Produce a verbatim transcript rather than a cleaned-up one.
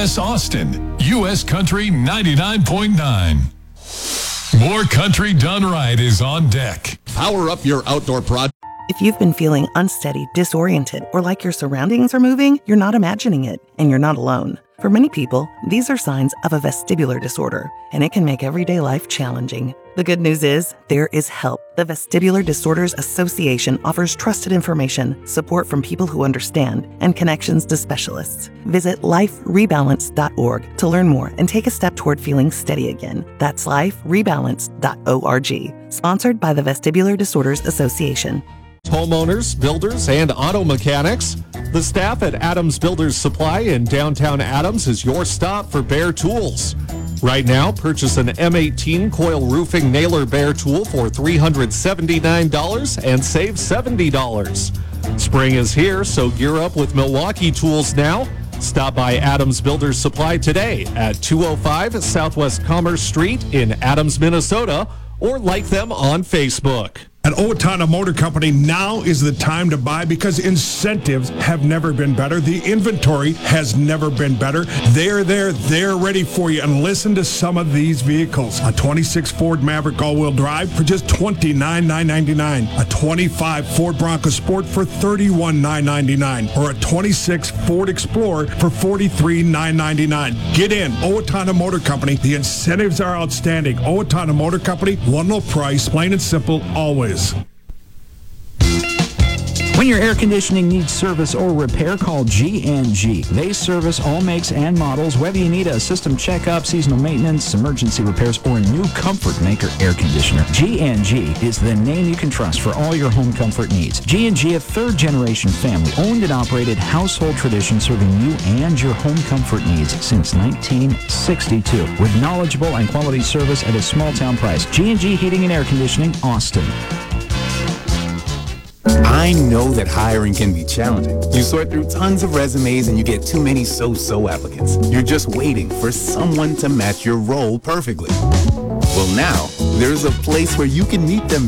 S Austin, U S Country ninety-nine point nine. More Country Done Right is on deck. Power up your outdoor project. If you've been feeling unsteady, disoriented, or like your surroundings are moving, you're not imagining it, and you're not alone. For many people, these are signs of a vestibular disorder, and it can make everyday life challenging. The good news is, there is help. The Vestibular Disorders Association offers trusted information, support from people who understand, and connections to specialists. Visit life rebalance dot org to learn more and take a step toward feeling steady again. That's life rebalance dot org. Sponsored by the Vestibular Disorders Association. Homeowners, builders, and auto mechanics. The staff at Adams Builders Supply in downtown Adams is your stop for Bear tools. Right now, purchase an M eighteen coil roofing nailer Bear tool for three hundred seventy-nine dollars and save seventy dollars. Spring is here, so gear up with Milwaukee tools now. Stop by Adams Builders Supply today at two oh five Southwest Commerce Street in Adams, Minnesota, or like them on Facebook. At Owatonna Motor Company, now is the time to buy because incentives have never been better. The inventory has never been better. They're there. They're ready for you. And listen to some of these vehicles. A twenty-six Ford Maverick all-wheel drive for just twenty-nine thousand nine hundred ninety-nine dollars. A twenty-five Ford Bronco Sport for thirty-one thousand nine hundred ninety-nine dollars. Or a twenty-six Ford Explorer for forty-three thousand nine hundred ninety-nine dollars. Get in. Owatonna Motor Company. The incentives are outstanding. Owatonna Motor Company. One low price. Plain and simple. Always. When your air conditioning needs service or repair, call G and G. They service all makes and models, whether you need a system checkup, seasonal maintenance, emergency repairs, or a new Comfort Maker air conditioner. G and G is the name you can trust for all your home comfort needs. G and G, a third-generation family-owned and operated household tradition serving you and your home comfort needs since nineteen sixty-two. With knowledgeable and quality service at a small-town price. G and G Heating and Air Conditioning, Austin. I know that hiring can be challenging. You sort through tons of resumes and you get too many so-so applicants. You're just waiting for someone to match your role perfectly. Well, now, there's a place where you can meet them